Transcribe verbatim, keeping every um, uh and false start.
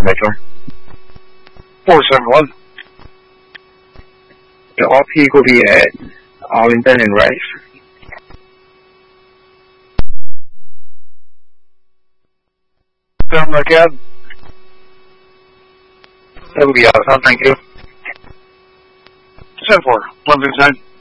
Victor. four seven one. The op equal be at Arlington and Rice. Film again. That will be awesome, thank you. ten four. one through ten.